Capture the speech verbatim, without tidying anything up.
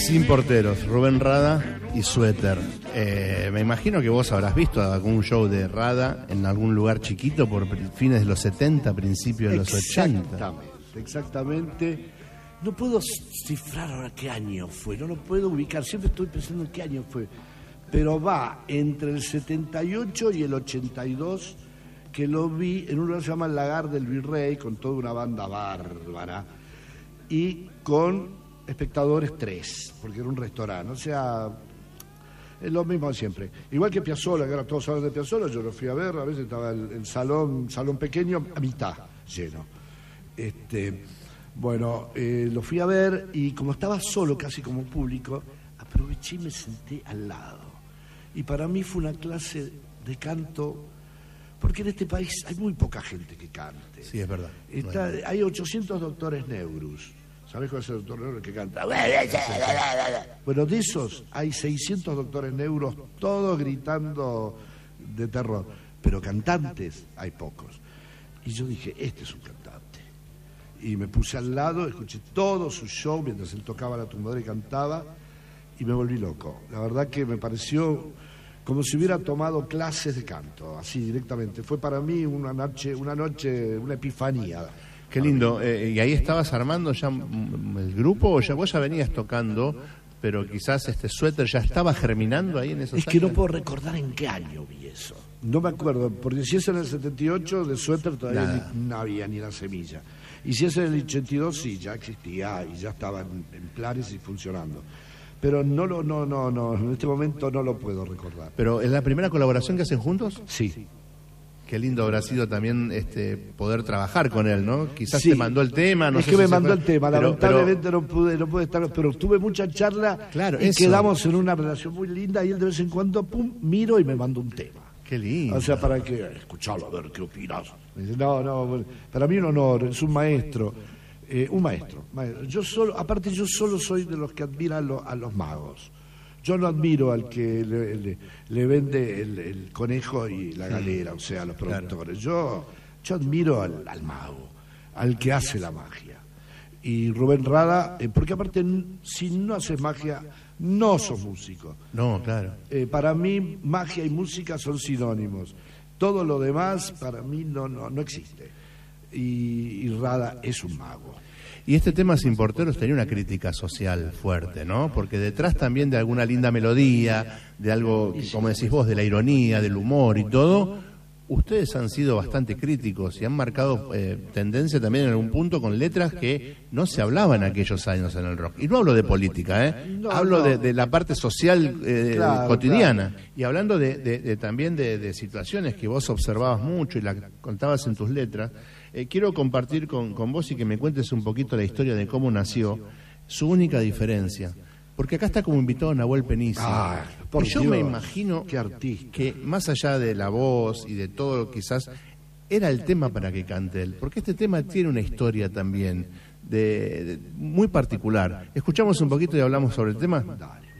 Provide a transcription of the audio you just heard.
Sin Porteros, Rubén Rada y Suéter. Eh, me imagino que vos habrás visto algún show de Rada en algún lugar chiquito por fines de los setenta, principios de los ochenta. Exactamente, exactamente. No puedo cifrar ahora qué año fue, no lo puedo ubicar, siempre estoy pensando en qué año fue. Pero va entre el setenta y ocho y el ochenta y dos, que lo vi en un lugar que se llama El Lagar del Virrey, con toda una banda bárbara, y con espectadores tres, porque era un restaurante, o sea, es lo mismo de siempre. Igual que Piazzolla, que ahora todos hablan de Piazzolla, yo lo fui a ver, a veces estaba el, el salón, salón pequeño, a mitad lleno. Este, bueno, eh, lo fui a ver y como estaba solo, casi como público, aproveché y me senté al lado. Y para mí fue una clase de canto, porque en este país hay muy poca gente que cante. Sí, es verdad. Está, hay ochocientos doctores Neurus. ¿Sabés cuál es el doctor Neuro que canta? Bueno, de esos hay seiscientos doctores Neuros, todos gritando de terror. Pero cantantes hay pocos. Y yo dije, este es un cantante. Y me puse al lado, escuché todo su show mientras él tocaba la tumbadora y cantaba, y me volví loco. La verdad que me pareció como si hubiera tomado clases de canto, así directamente. Fue para mí una noche, una noche, una epifanía. Qué lindo. Eh, ¿Y ahí estabas armando ya el grupo o ya vos ya venías tocando, pero quizás este Suéter ya estaba germinando ahí en esos Es años? que no puedo recordar en qué año vi eso. No me acuerdo, porque si es en el setenta y ocho, de Suéter todavía ni, no había ni la semilla. Y si es en el ochenta y dos, sí, ya existía y ya estaba en, en planes y funcionando. Pero no, lo, no, no, no, en este momento no lo puedo recordar. ¿Pero es la primera colaboración que hacen juntos? Sí. Qué lindo habrá sido también este poder trabajar con él, ¿no? Quizás sí. te mandó el tema, no es sé que si me se mandó fue, el tema, pero, lamentablemente pero... no pude, no pude estar, pero tuve mucha charla claro, y eso. quedamos en una relación muy linda y él de vez en cuando, pum, miro y me manda un tema. Qué lindo. O sea, para que, escucharlo, a ver qué opinas. Me dice, no, no, para mí un honor, es un maestro, eh, un maestro, maestro. Yo solo, aparte yo solo soy de los que admiran lo, a los magos. Yo no admiro al que le, le, le vende el, el conejo y la galera, o sea, a los productores. Yo, yo admiro al, al mago, al que hace la magia. Y Rubén Rada, eh, porque aparte, si no haces magia, no sos músico. No, claro. Eh, para mí, magia y música son sinónimos. Todo lo demás, para mí, no, no, no existe. Y, y Rada es un mago. Y este tema Sin Porteros tenía una crítica social fuerte, ¿no? Porque detrás también de alguna linda melodía, de algo, como decís vos, de la ironía, del humor y todo, ustedes han sido bastante críticos y han marcado eh, tendencia también en algún punto con letras que no se hablaban en aquellos años en el rock. Y no hablo de política, ¿eh? No, hablo no. De, de la parte social eh, Claro, cotidiana. claro. Y hablando de, de, de también de, de situaciones que vos observabas mucho y la contabas en tus letras, eh, quiero compartir con, con vos y que me cuentes un poquito la historia de cómo nació su única diferencia. Porque acá está como invitado Nahuel Penisi. Ah, por y yo Dios, me imagino qué artista. que más allá de la voz y de todo, quizás era el tema para que cante él. Porque este tema tiene una historia también de, de, muy particular. Escuchamos un poquito y hablamos sobre el tema. Dale.